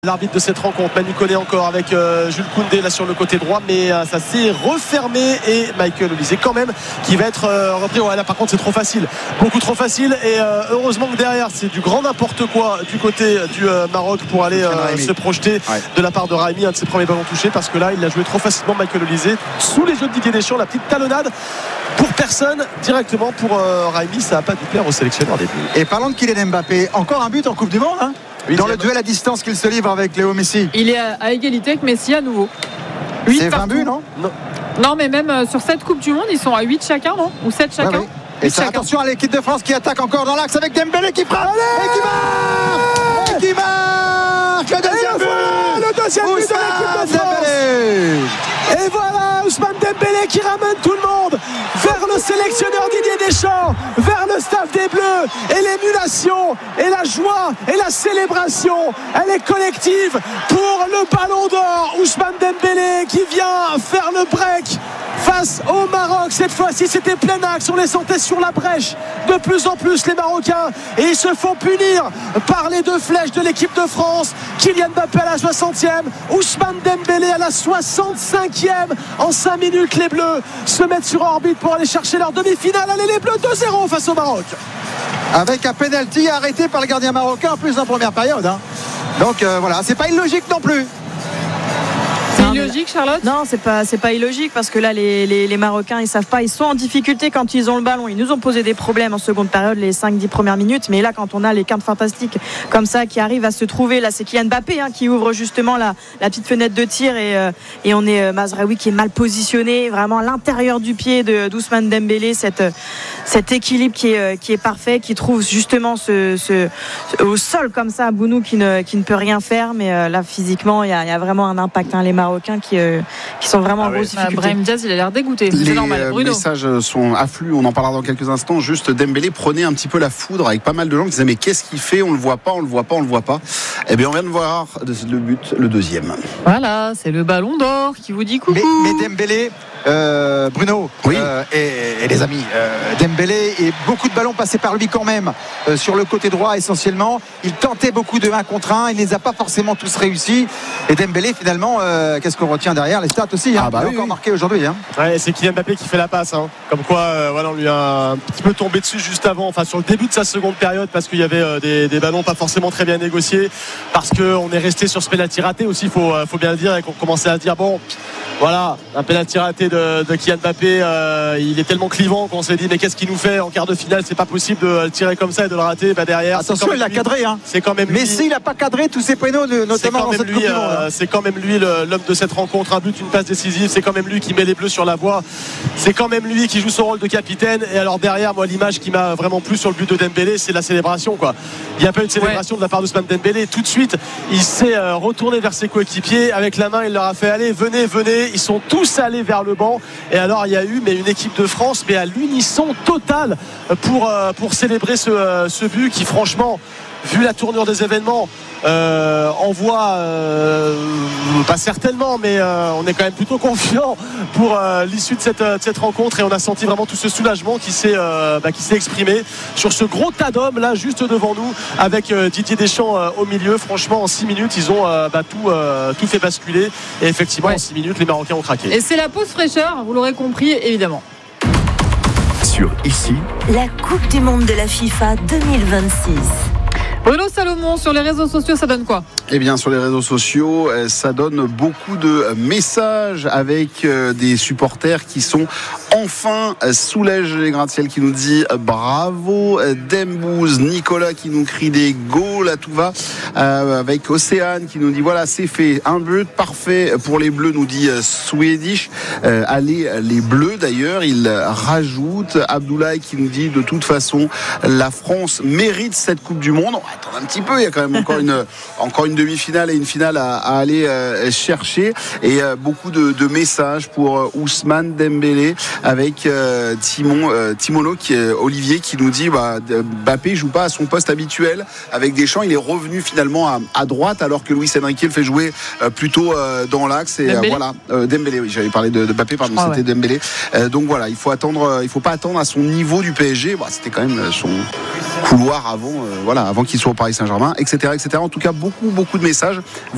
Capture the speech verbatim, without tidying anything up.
L'arbitre de cette rencontre, Manu Koné encore avec euh, Jules Koundé là sur le côté droit, mais euh, ça s'est refermé et Michael Olise quand même qui va être euh, repris. Ouais, là par contre c'est trop facile, beaucoup trop facile et euh, heureusement que derrière c'est du grand n'importe quoi du côté du euh, Maroc pour aller euh, se projeter ouais. de la part de Raimi, un de ses premiers ballons touchés, parce que là il a joué trop facilement Michael Olise sous les yeux de Didier Deschamps, la petite talonnade pour personne directement pour euh, Raimi, ça n'a pas dû plaire au sélectionneur des Bleus. Et parlons de Kylian Mbappé, encore un but en Coupe du Monde hein oui, dans le duel à distance qu'il se livre avec Léo Messi. Il est à, à égalité avec Messi à nouveau. C'est vingt buts, non, non Non, mais même euh, sur cette Coupe du Monde, ils sont à huit chacun, non Ou sept chacun. Ouais, oui. Et ça, attention à l'équipe de France qui attaque encore dans l'axe avec Dembélé qui frappe. Allez et qui marque et qui marque le deuxième but voilà, le deuxième but de l'équipe de France. Dembélé. Et voilà Ousmane Dembélé qui ramène tout le monde vers le sélectionneur Didier Deschamps, vers le staff des Bleus, et l'émulation et la joie et la célébration elle est collective pour le Ballon d'Or. Ousmane Dembélé qui vient faire le break face au Maroc. Cette fois-ci c'était plein axe, on les sentait sur la brèche de plus en plus les Marocains, et ils se font punir par les deux flèches de l'équipe de France. Kylian Mbappé à la soixantième, Ousmane Dembélé à la soixante-cinquième. En cinq minutes les Bleus se mettent sur orbite pour aller chercher leur demi-finale. Allez les Bleus, deux zéro face au Maroc, avec un penalty arrêté par le gardien marocain en plus en première période hein. Donc euh, voilà, c'est pas illogique non plus. C'est illogique, Charlotte ? Non, c'est pas, c'est pas illogique, parce que là les, les, les Marocains ils savent pas, ils sont en difficulté quand ils ont le ballon. Ils nous ont posé des problèmes en seconde période, les cinq dix premières minutes, mais là quand on a les quintes fantastiques comme ça qui arrivent à se trouver, là c'est Kylian Mbappé hein, qui ouvre justement la, la petite fenêtre de tir, et, euh, et on est euh, Mazraoui qui est mal positionné, vraiment à l'intérieur du pied de, d'Ousmane Dembélé, cette, cet équilibre qui est, qui est parfait, qui trouve justement ce, ce, au sol comme ça Bounou qui ne, qui ne peut rien faire, mais euh, là physiquement il y, y a vraiment un impact hein, les Marocains Qui, euh, qui sont vraiment ah en grosse oui. difficulté. Brahim Diaz, il a l'air dégoûté. Les c'est normal. Bruno. messages sont afflux, on en parlera dans quelques instants. Juste Dembélé prenait un petit peu la foudre avec pas mal de gens qui disaient mais qu'est-ce qu'il fait, on le voit pas, on le voit pas, on le voit pas. Eh bien on vient de voir le but, le deuxième. Voilà, c'est le Ballon d'Or qui vous dit coucou. Mais, mais Dembélé, euh, Bruno oui. euh, et, et les amis, euh, Dembélé et beaucoup de ballons passés par lui quand même euh, sur le côté droit essentiellement. Il tentait beaucoup de un contre un, il ne les a pas forcément tous réussis. Et Dembélé finalement, euh, qu'est-ce qu'on retient derrière les stats aussi hein, ah bah il a oui, encore oui. marqué aujourd'hui hein. Ouais, c'est Kylian Mbappé qui fait la passe hein. Comme quoi euh, voilà, on lui a un petit peu tombé dessus juste avant, enfin sur le début de sa seconde période, parce qu'il y avait euh, des, des ballons pas forcément très bien négociés, parce qu'on est resté sur ce penalty raté aussi, il faut, euh, faut bien le dire, et qu'on commençait à dire bon voilà, un penalty raté de, de Kylian Mbappé, euh, il est tellement clivant qu'on s'est dit mais qu'est-ce qu'il nous fait en quart de finale, c'est pas possible de le tirer comme ça et de le rater. Bah derrière, attention il l'a cadré hein. C'est quand même lui. Messi il a pas cadré tous ses pénaux notamment dans cette lui, Coupe du Monde euh, c'est quand même lui le, l'homme de cette rencontre, un but, une passe décisive, c'est quand même lui qui met les Bleus sur la voie, c'est quand même lui qui joue son rôle de capitaine. Et alors derrière, moi l'image qui m'a vraiment plu sur le but de Dembélé, c'est la célébration quoi. Il n'y a pas eu de célébration ouais. de la part d'Ousmane Dembélé, tout de suite il s'est euh, retourné vers ses coéquipiers, avec la main il leur a fait allez venez venez, ils sont tous allés vers le banc, et alors il y a eu mais une équipe de France mais à l'unisson total pour, euh, pour célébrer ce, euh, ce but qui franchement, vu la tournure des événements, euh, envoie euh, pas certainement mais euh, on est quand même plutôt confiant pour euh, l'issue de cette, de cette rencontre, et on a senti vraiment tout ce soulagement qui s'est, euh, bah, qui s'est exprimé sur ce gros tas d'hommes là juste devant nous, avec euh, Didier Deschamps euh, au milieu. Franchement en six minutes ils ont euh, bah, tout, euh, tout fait basculer, et effectivement ouais. en six minutes les Marocains ont craqué. Et c'est la pause fraîcheur, vous l'aurez compris évidemment. Sur Ici, la Coupe du Monde de la FIFA deux mille vingt-six. Bruno Salomon, sur les réseaux sociaux, ça donne quoi ? Eh bien, sur les réseaux sociaux, ça donne beaucoup de messages avec des supporters qui sont enfin soulagés. Les gratte-ciel qui nous dit bravo, Dembouz, Nicolas qui nous crie des goals à tout va, euh, avec Océane qui nous dit voilà, c'est fait, un but parfait pour les Bleus, nous dit Swedish. Euh, allez, les Bleus d'ailleurs, il rajoute. Abdoulaye qui nous dit de toute façon, la France mérite cette Coupe du Monde. Attends un petit peu, il y a quand même encore une, encore une demi-finale et une finale à, à aller euh, chercher, et euh, beaucoup de, de messages pour euh, Ousmane Dembélé, avec euh, Timon, euh, Timono qui est Olivier qui nous dit bah, Mbappé joue pas à son poste habituel avec Deschamps, il est revenu finalement à, à droite alors que Luis Enrique le fait jouer euh, plutôt euh, dans l'axe, et euh, voilà euh, Dembélé, oui j'avais parlé de, de Mbappé pardon, ah, c'était ouais. Dembélé, euh, donc voilà, il faut attendre, euh, il faut pas attendre à son niveau du P S G, bah, c'était quand même son couloir avant, euh, voilà, avant qu'il soit au Paris Saint-Germain, etc., etc. En tout cas, beaucoup, beaucoup de messages.